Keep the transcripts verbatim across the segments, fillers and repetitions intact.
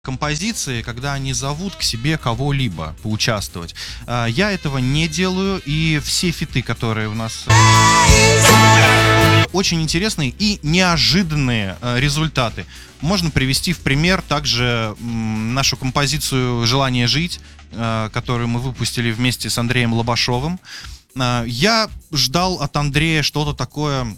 композиции, когда они зовут к себе кого-либо поучаствовать. Я этого не делаю, и все фиты, которые у нас очень интересные и неожиданные результаты. Можно привести в пример также нашу композицию «Желание жить», которую мы выпустили вместе с Андреем Лобашовым. Я ждал от Андрея что-то такое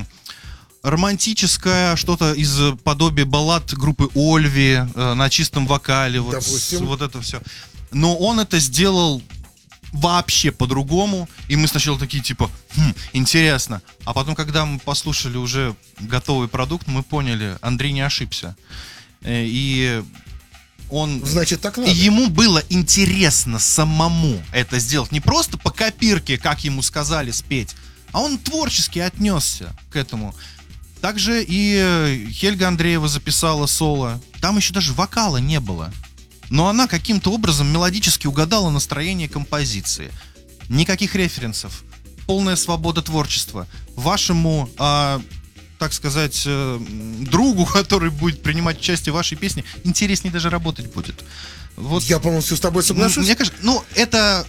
романтическое, что-то из подобия баллад группы Ольви э, на чистом вокале, вот, с, вот это все. Но он это сделал вообще по-другому, и мы сначала такие типа, хм, интересно. А потом, когда мы послушали уже готовый продукт, мы поняли, Андрей не ошибся. Э, и он... Значит, так надо. И ему было интересно самому это сделать. Не просто по копирке, как ему сказали спеть, а он творчески отнесся к этому. Также и Хельга Андреева записала соло. Там еще даже вокала не было. Но она каким-то образом мелодически угадала настроение композиции. Никаких референсов. Полная свобода творчества. Вашему, а, так сказать, другу, который будет принимать участие в вашей песне, интереснее даже работать будет. Вот. Я полностью с тобой соглашусь. Мне кажется, ну, это...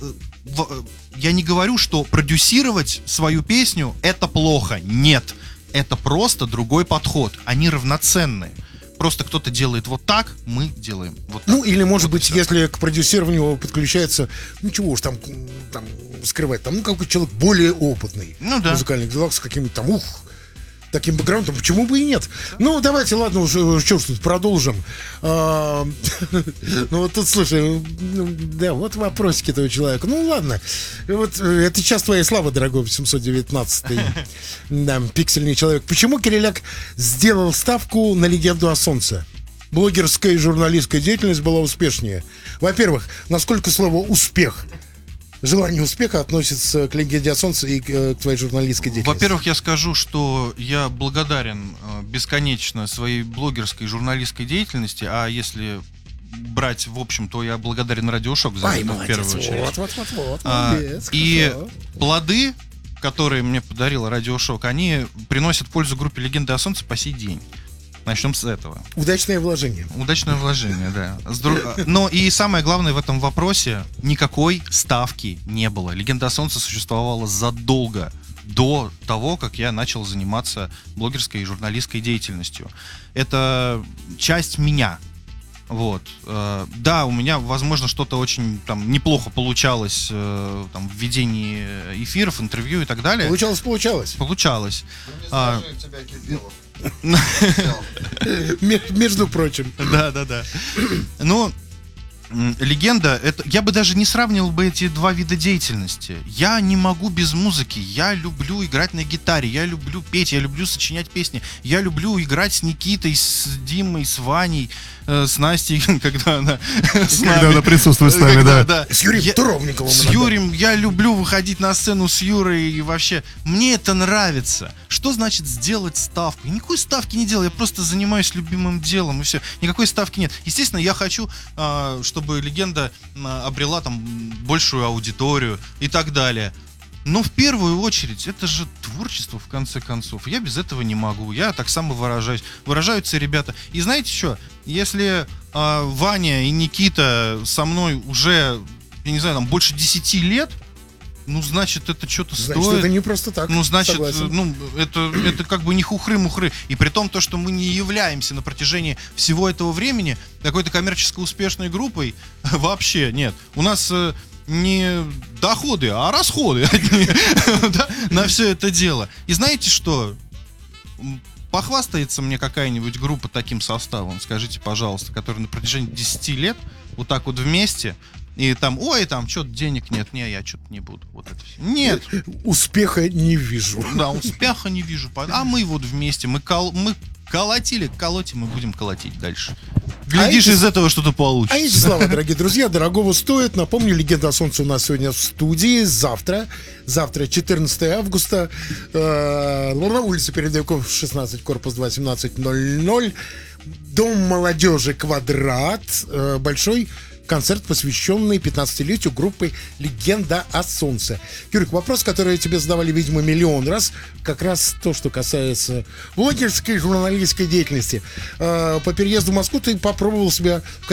Я не говорю, что продюсировать свою песню — это плохо. Нет. Это просто другой подход. Они равноценны. Просто кто-то делает вот так, мы делаем вот так. Ну, или, может вот быть, если к продюсированию подключается, ну, чего уж там, там скрывать, там, ну, какой-то человек более опытный. Ну, да. В музыкальных делах с каким-то там, ух, таким бэкграундом, почему бы и нет? Ну, давайте, ладно, уже, что ж тут, продолжим. А, ну, вот тут, слушай, ну, да, вот вопросики этого человека. Ну, ладно, вот это час твоей славы, дорогой семьсот девятнадцатый да, пиксельный человек. Почему Кириляк сделал ставку на «Легенду о солнце»? Блогерская и журналистская деятельность была успешнее. Во-первых, насколько слово «успех», желание успеха относится к «Легенде о солнце» и к твоей журналистской деятельности? Во-первых, я скажу, что я благодарен бесконечно своей блогерской и журналистской деятельности, а если брать в общем, то я благодарен Радиошок за Ай, это молодец, в первую очередь. Вот, вот, вот, вот, а, молодец, и хорошо. плоды, которые мне подарила Радиошок, они приносят пользу группе «Легенды о солнце» по сей день. Начнем с этого. Удачное вложение. Удачное вложение, да. Но и самое главное в этом вопросе, никакой ставки не было. «Легенда о солнце» существовала задолго до того, как я начал заниматься блогерской и журналистской деятельностью. Это часть меня. Вот. Да, у меня, возможно, что-то очень там неплохо получалось там, в ведении эфиров, интервью и так далее. Получалось, получалось. Получалось. А... тебя Кириллов. Между прочим. Да, да, да. Ну, легенда, это, я бы даже не сравнивал бы эти два вида деятельности. Я не могу без музыки. Я люблю играть на гитаре, я люблю петь, я люблю сочинять песни. Я люблю играть с Никитой, с Димой, с Ваней, э, с Настей, когда она с нами. Когда она присутствует с нами, когда, да. да. С Юрием я, Туровниковым. С Юрием я люблю выходить на сцену с Юрой, и вообще мне это нравится. Что значит сделать ставку? Я никакой ставки не делаю, я просто занимаюсь любимым делом, и все. Никакой ставки нет. Естественно, я хочу, э, чтобы легенда обрела там большую аудиторию и так далее. Но в первую очередь это же творчество, в конце концов. Я без этого не могу. Я так само выражаюсь. Выражаются ребята. И знаете что? Если э, Ваня и Никита со мной уже, я не знаю, там больше десяти лет, ну, значит, это что-то стоит. Значит, это не просто так. Ну, значит, Согласен. ну, это, это как бы не хухры-мухры. И при том, то, что мы не являемся на протяжении всего этого времени какой-то коммерчески успешной группой, вообще нет. У нас э, не доходы, а расходы на все это дело. И знаете что? Похвастается мне какая-нибудь группа таким составом, скажите, пожалуйста, которая на протяжении десяти лет вот так вот вместе. И там, ой, там что-то денег нет, не, я что-то не буду. Вот это все. Нет. Успеха не вижу. Да, успеха не вижу. А мы вот вместе, мы, кол- мы колотили, колотим и будем колотить дальше. Глядишь, а из эти... этого что-то получится. А эти слова, дорогие друзья, дорогого стоит. Напомню, «Легенда о солнце» у нас сегодня в студии. Завтра, завтра, четырнадцатого августа, э, на улице Передовиков, шестнадцать, корпус два, семнадцать ноль ноль. Дом молодежи «Квадрат», э, большой концерт, посвященный пятнадцатилетию группы «Легенда о солнце». Юрик, вопрос, который тебе задавали, видимо, миллион раз, как раз то, что касается блогерской, журналистской деятельности. Э, По переезду в Москву ты попробовал себя в